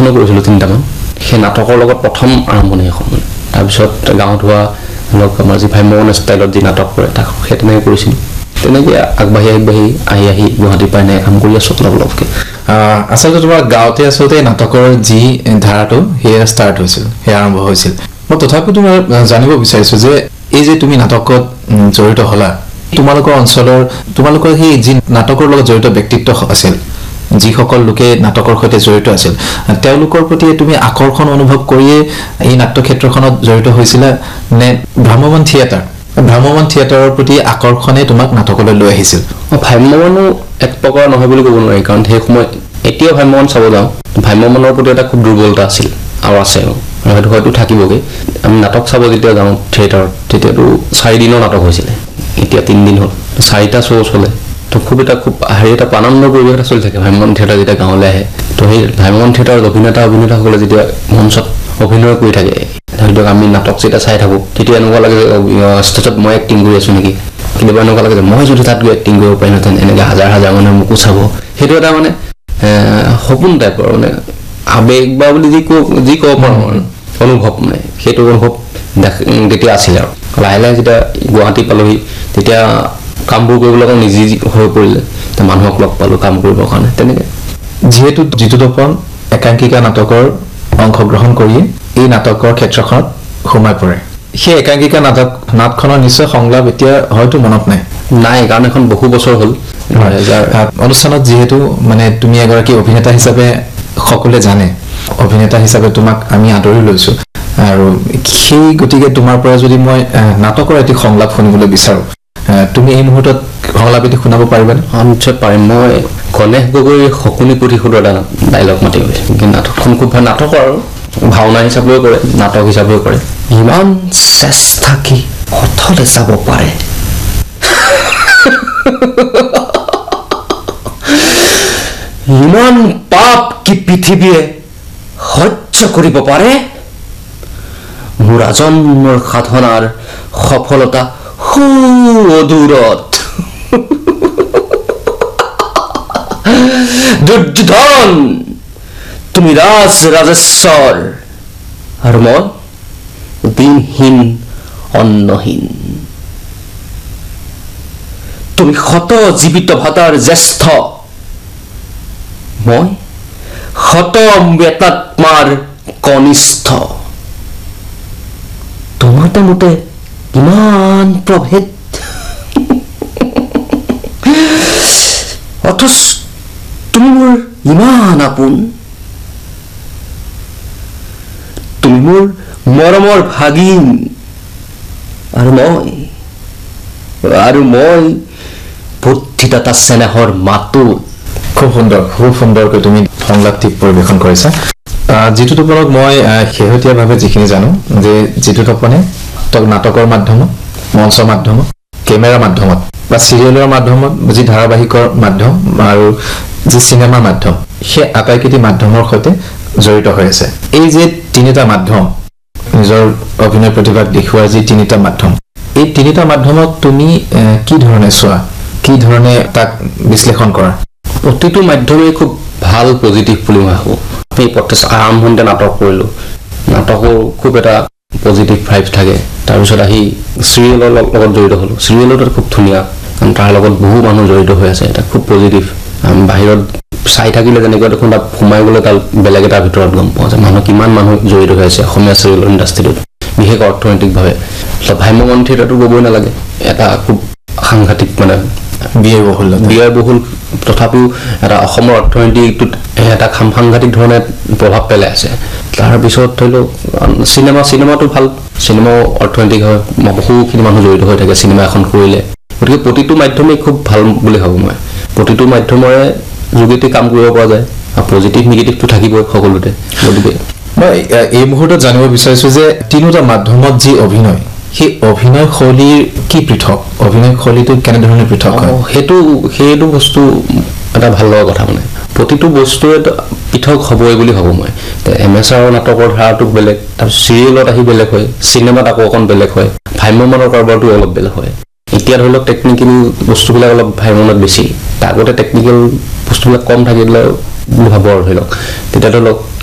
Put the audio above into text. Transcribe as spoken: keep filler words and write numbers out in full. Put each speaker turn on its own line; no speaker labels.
অডিশ্যনো কৰিছিলোঁ তিনিটামান সেই নাটকৰ লগত প্ৰথম আৰম্ভণি এখন তাৰপিছত গাঁৱত হোৱা ধৰক আমাৰ যি ভ্ৰাম্যমাণ ষ্টাইলত যি নাটক কৰে তাক সেই তেনেকৈ কৰিছিলোঁ তেনেকৈ আগবাঢ়ি আগবাঢ়ি আহি আহি গুৱাহাটীৰ পৰা এনেকৈ কাম কৰি আছোঁ অলপ অলপকৈ
আচলতে তোমাৰ গাঁৱতে আচলতে নাটকৰ যি ধাৰাটো সেয়া ষ্টাৰ্ট হৈছিল সেয়া আৰম্ভ হৈছিল মই তথাপিও তোমাৰ জানিব বিচাৰিছোঁ যে এই যে তুমি নাটকত জড়িত হ'লা তোমালোকৰ অঞ্চলৰ তোমালোকৰ সেই যি নাটকৰ লগত জড়িত ব্যক্তিত্ব আছিল যিসকল লোকে নাটকৰ সৈতে জড়িত আছিল তেওঁলোকৰ প্ৰতি তুমি আকৰ্ষণ অনুভৱ কৰিয়ে এই নাট্য ক্ষেত্ৰখনত জড়িত হৈছিলা নে ভ্ৰাম্যমাণ থিয়েটাৰ ভ্ৰাম্যমাণ থিয়েটাৰৰ প্ৰতি আকৰ্ষণে তোমাক নাটকলৈ লৈ আহিছিল
ভ্ৰাম্যমাণো এক প্ৰকাৰ নহয় বুলি ক'ব নোৱাৰি কাৰণ সেই সময়ত এতিয়া ভ্ৰাম্যমাণ চাব যাওঁ ভ্ৰাম্যমাণৰ প্ৰতি এটা খুব দুৰ্বলতা আছিল আৰু আছে আৰু হয়তো হয়তো থাকিবগৈ আমি নাটক চাব যেতিয়া যাওঁ থিয়েটাৰত তেতিয়াতো চাৰিদিনৰ নাটক হৈছিলে এতিয়া তিনিদিন হ'ল চাৰিটা শ্ব' চলে তো খুব এটা খুব হেৰি এটা আনন্দৰ পৰিৱেশ এটা চলি থাকে ভ্ৰাম্যমাণ থিয়েটাৰ যেতিয়া গাঁৱলৈ আহে তো সেই ভ্ৰাম্যমাণ থিয়েটাৰৰ অভিনেতা অভিনেতাসকলে যেতিয়া মঞ্চত অভিনয় কৰি থাকে ধৰি লওক আমি নাটক যেতিয়া চাই থাকোঁ তেতিয়া এনেকুৱা লাগে যে ষ্টেজত মই এক্টিং কৰি আছোঁ নেকি কেতিয়াবা এনেকুৱা লাগে যে মই যদি তাত গৈ এক্টিং কৰিব পাৰিলোহেঁতেন এনেকৈ হাজাৰ হাজাৰ মানুহে মোকো চাব সেইটো এটা মানে সপোন টাইপৰ মানে আৱেগ বা বুলি যি কওঁ যি ক'ব পাৰোঁ অনুভৱ মানে সেইটো অনুভৱ তেতিয়া আছিল আৰু লাহে লাহে যেতিয়া গুৱাহাটী পালোহি তেতিয়া কামবোৰ কৰিবলৈ কাৰণে নিজে হৈ পৰিলে মানুহক লগ পালোঁ কাম কৰিবৰ কাৰণে তেনেকৈ
যিহেতু জিতু তপন একাংকিকা নাটকৰ অংশগ্ৰহণ কৰি এই নাটকৰ ক্ষেত্ৰখনত সোমাই পৰে সেই একাংকিকা নাটক নাটখনৰ নিশ্চয় সংলাপ এতিয়া হয়তো মনত নাই
নাই কাৰণ এখন বহু বছৰ হ'ল
অনুষ্ঠানত যিহেতু মানে তুমি এগৰাকী অভিনেতা হিচাপে সকলোৱে জানে অভিনেতা হিচাপে তোমাক আমি আদৰি লৈছোঁ আৰু সেই গতিকে তোমাৰ পৰা যদি মই নাটকৰ এটি সংলাপ শুনিবলৈ বিচাৰোঁ তুমি এই মুহূৰ্তত সংলাপ এটি শুনাব পাৰিবানে
নিশ্চয় পাৰিম মই গণেশ গগৈৰ শকুনি পুথি সুৰ এটা ডাইলগ মাতি গৈছে কিন্তু নাটকখন খুব ভাল নাটকৰ আৰু ভাওনা হিচাপেও কৰে নাটক হিচাপেও কৰে ইমান চেষ্টা কি অথলে যাব পাৰে ইমান পাপ কি পৃথিৱীয়ে সহ্য কৰিব পাৰে মোৰ আজন্মৰ সাধনাৰ সফলতা সুদূৰত দুৰ্যোধন তুমি ৰাজ ৰাজেশ্বৰ আৰু মই দিনহীন অন্নহীন তুমি শত জীৱিত ভাতাৰ জ্যেষ্ঠ মই শত বেতাত্মাৰ কনিষ্ঠ তোমাতে মোতে কিমান প্ৰভেদ অথচ তুমি মোৰ ইমান আপোন তুমি মোৰ মৰমৰ ভাগিন আৰু মই আৰু মই বুদ্ধিদাতা চেনেহৰ মাতো
খুব সুন্দৰ খুব সুন্দৰকৈ তুমি সংলাপটি পৰিৱেশন কৰিছা জিতু তপনক মই শেহতীয়াভাৱে যিখিনি জানো যে জিতু তপনে নাটকৰ মাধ্যমত মঞ্চৰ মাধ্যমত কেমেৰাৰ মাধ্যমত বা চিৰিয়েলৰ মাধ্যমত যি ধাৰাবাহিকৰ মাধ্যম আৰু যি চিনেমাৰ মাধ্যম সেই আটাইকেইটি মাধ্যমৰ সৈতে জড়িত হৈ আছে এই যে তিনিটা মাধ্যম নিজৰ অভিনয় প্ৰতিভাক দেখুওৱাৰ যি তিনিটা মাধ্যম এই তিনিটা মাধ্যমক তুমি কি ধৰণে চোৱা কি ধৰণে তাক বিশ্লেষণ কৰা
প্ৰতিটো মাধ্যমেই খুব ভাল পজিটিভ বুলি মই ভাবোঁ আমি প্ৰত্যেক আৰম্ভণিতে নাটক কৰিলোঁ নাটকৰ খুব এটা পজিটিভ ভাইব থাকে তাৰপিছত আহি চিৰিয়েলৰ লগত জড়িত হ'লোঁ চিৰিয়েলত খুব ধুনীয়া কাৰণ তাৰ লগত বহু মানুহ জড়িত হৈ আছে এটা খুব পজিটিভ বাহিৰত চাই থাকিলে যেনেকৈ দেখোন তাত সোমাই গ'লে তাত বেলেগ এটাৰ ভিতৰত গম পোৱা যায় মানুহ কিমান মানুহ জড়িত হৈ আছে অসমীয়া চিৰিয়েলৰ ইণ্ডাষ্ট্ৰীটোত বিশেষ অৰ্থনৈতিকভাৱে ভ্ৰাম্যমাণ থিয়েটাৰটো ক'বই নালাগে এটা খুব সাংঘাতিক মানে
ব্যয়বহুল
ব্যয়বহুল তথাপিও এটা অসমৰ অৰ্থনীতিটোত এটা সাংঘাতিক ধৰণে প্ৰভাৱ পেলাই আছে তাৰপিছত ধৰি লওক চিনেমা চিনেমাটো ভাল চিনেমাও অৰ্থনৈতিক হয় বহুখিনি মানুহ জড়িত হৈ থাকে চিনেমা এখন কৰিলে গতিকে প্ৰতিটো মাধ্যমেই খুব ভাল বুলি ভাবোঁ মই প্ৰতিটো মাধ্যমৰে যোগেদি কাম কৰিব পৰা যায় আৰু পজিটিভ নিগেটিভটো থাকিবই সকলোতে গতিকে
মই এই মুহূৰ্তত জানিব বিচাৰিছোঁ যে তিনিটা মাধ্যমত যি অভিনয় সেই অভিনয় শৈলীৰ কি পৃথক অভিনয় শৈলীটো কেনেধৰণে পৃথক হয়
সেইটো সেইটো বস্তু এটা ভাল লগা কথা মানে প্ৰতিটো বস্তুৱে পৃথক হ'বই বুলি ভাবোঁ মই এম এছ আৰৰ নাটকৰ ধাৰাটো বেলেগ তাৰপিছত চিৰিয়েলত আহি বেলেগ হয় চিনেমাত আকৌ অকণ বেলেগ হয় ভ্ৰাম্যমাণৰ কাৰোবাৰটো অলপ বেলেগ হয় এতিয়া ধৰি লওক টেকনিকেল বস্তুবিলাক অলপ ভ্ৰাম্যমাণত বেছি আগতে টেকনিকেল বস্তুবিলাক কম থাকিলে বুলি ভাবোঁ আৰু ধৰি লওক তেতিয়া ধৰি লওক